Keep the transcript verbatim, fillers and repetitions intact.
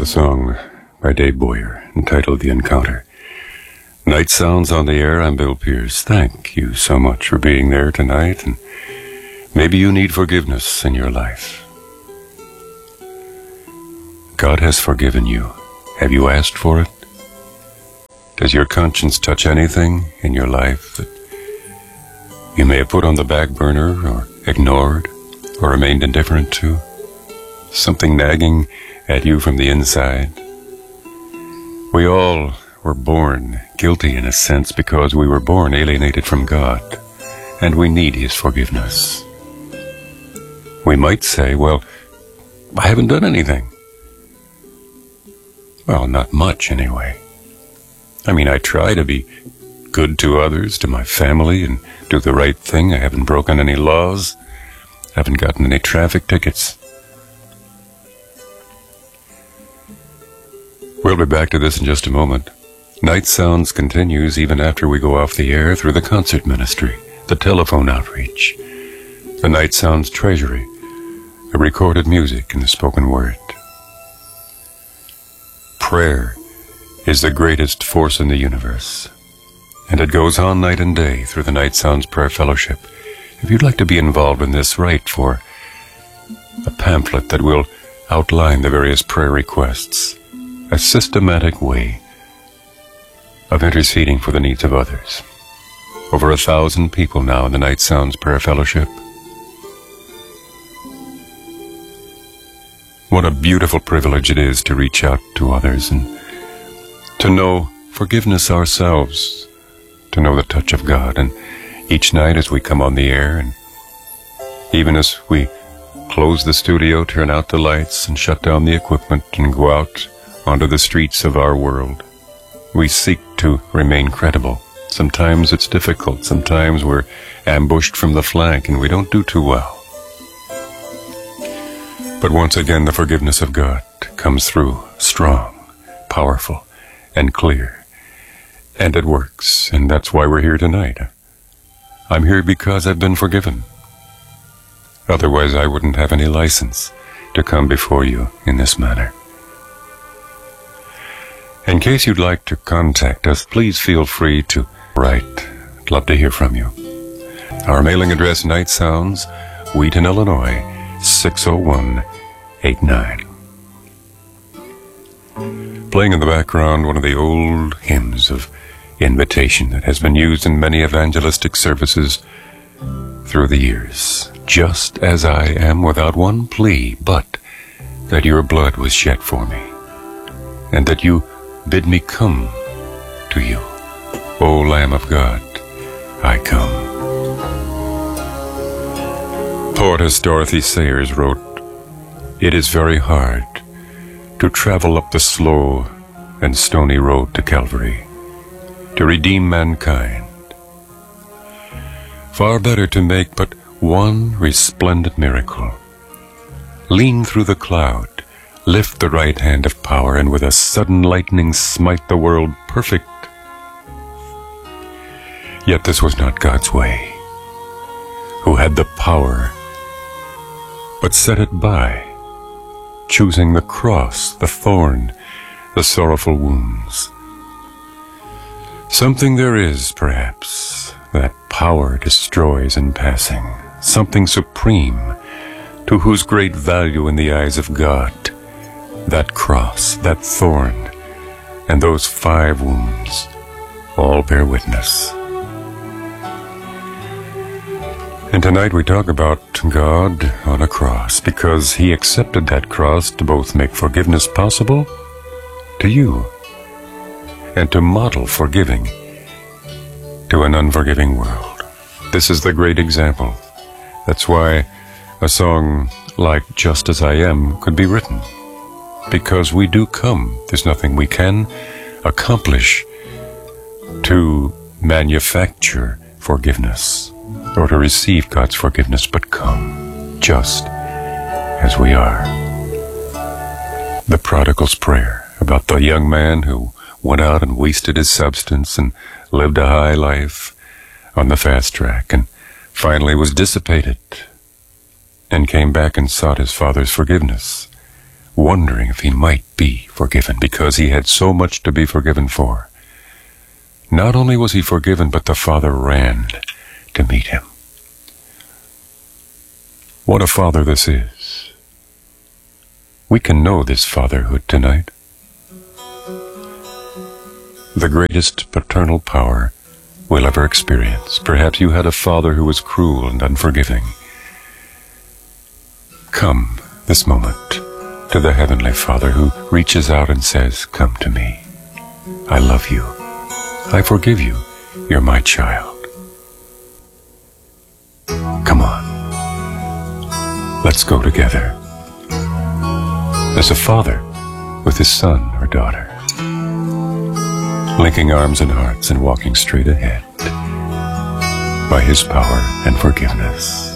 song by Dave Boyer entitled The Encounter. Night Sounds on the air. I'm Bill Pierce. Thank you so much for being there tonight, and maybe you need forgiveness in your life. God has forgiven you. Have you asked for it? Does your conscience touch anything in your life that you may have put on the back burner or ignored or remained indifferent to? Something nagging at you from the inside? We all were born guilty in a sense because we were born alienated from God, and we need His forgiveness. We might say, well, I haven't done anything. Well, not much anyway. I mean, I try to be good to others, to my family, and do the right thing. I haven't broken any laws, haven't gotten any traffic tickets. We'll be back to this in just a moment. Night Sounds continues even after we go off the air through the concert ministry, the telephone outreach, the Night Sounds treasury, the recorded music, and the spoken word. Prayer is the greatest force in the universe, and it goes on night and day through the Night Sounds Prayer Fellowship. If you'd like to be involved in this, write for a pamphlet that will outline the various prayer requests, a systematic way of interceding for the needs of others. Over a thousand people now in the Night Sounds Prayer Fellowship. What a beautiful privilege it is to reach out to others and to know forgiveness ourselves, to know the touch of God. And each night as we come on the air, and even as we close the studio, turn out the lights and shut down the equipment and go out onto the streets of our world, we seek to remain credible. Sometimes it's difficult. Sometimes we're ambushed from the flank and we don't do too well. But once again, the forgiveness of God comes through strong, powerful, and clear. And it works. And that's why we're here tonight. I'm here because I've been forgiven. Otherwise, I wouldn't have any license to come before you in this manner. In case you'd like to contact us, please feel free to write. I'd love to hear from you. Our mailing address, Night Sounds, Wheaton, Illinois, six oh one eight nine. Playing in the background, one of the old hymns of invitation that has been used in many evangelistic services through the years. Just as I am, without one plea, but that your blood was shed for me, and that you bid me come to you. O Lamb of God, I come. Poetess Dorothy Sayers wrote, "It is very hard to travel up the slow and stony road to Calvary, to redeem mankind. Far better to make but one resplendent miracle. Lean through the cloud, lift the right hand of power, and with a sudden lightning smite the world perfect." Yet this was not God's way, who had the power, but set it by, choosing the cross, the thorn, the sorrowful wounds. Something there is, perhaps, that power destroys in passing, something supreme, to whose great value in the eyes of God that cross, that thorn, and those five wounds all bear witness. And tonight we talk about God on a cross, because He accepted that cross to both make forgiveness possible to you and to model forgiving to an unforgiving world. This is the great example. That's why a song like Just As I Am could be written. Because we do come. There's nothing we can accomplish to manufacture forgiveness or to receive God's forgiveness, but come just as we are. The prodigal's prayer, about the young man who went out and wasted his substance and lived a high life on the fast track and finally was dissipated and came back and sought his father's forgiveness. wondering if he might be forgiven because he had so much to be forgiven for. Not only was he forgiven, but the Father ran to meet him. What a Father this is. We can know this fatherhood tonight. The greatest paternal power we'll ever experience. Perhaps you had a father who was cruel and unforgiving. Come this moment to the Heavenly Father who reaches out and says, "Come to me. I love you. I forgive you. You're my child." Come on. Let's go together. As a father with his son or daughter, linking arms and hearts and walking straight ahead by his power and forgiveness.